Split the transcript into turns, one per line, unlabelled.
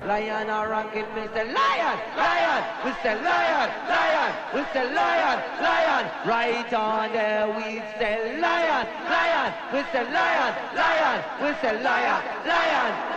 Lion a ranking, me say lion, lion. We say lion, lion. We say lion, lion. Right on there we say lion, lion. We say lion, lion. We say lion, lion.